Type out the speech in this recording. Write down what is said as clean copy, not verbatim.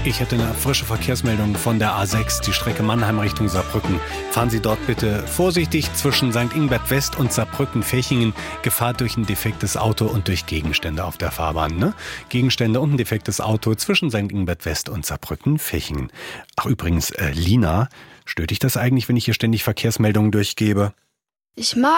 Ich hätte eine frische Verkehrsmeldung von der A6, die Strecke Mannheim Richtung Saarbrücken. Fahren Sie dort bitte vorsichtig zwischen St. Ingbert West und Saarbrücken-Fechingen. Gefahr durch ein defektes Auto und durch Gegenstände auf der Fahrbahn. Ne? Gegenstände und ein defektes Auto zwischen St. Ingbert West und Saarbrücken-Fechingen. Ach übrigens, Lina, stört dich das eigentlich, wenn ich hier ständig Verkehrsmeldungen durchgebe? Ich mag